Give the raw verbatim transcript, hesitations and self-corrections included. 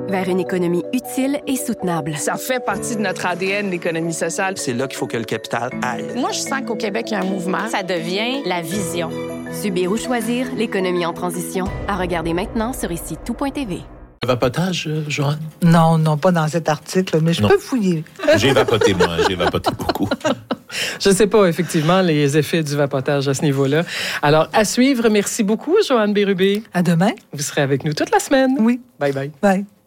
vers une économie utile et soutenable. Ça fait partie de notre A D N, l'économie sociale. C'est là qu'il faut que le capital aille. Moi, je sens qu'au Québec, il y a un mouvement. Ça devient la vision. Subir ou choisir, l'économie en transition. À regarder maintenant sur ici tout point t v. Vapotage, euh, Joanne? Non, non, pas dans cet article, mais je non. peux fouiller. J'ai vapoté, moi. J'ai vapoté beaucoup. Je ne sais pas, effectivement, les effets du vapotage à ce niveau-là. Alors, à suivre. Merci beaucoup, Joanne Bérubé. À demain. Vous serez avec nous toute la semaine. Oui. Bye bye. Bye.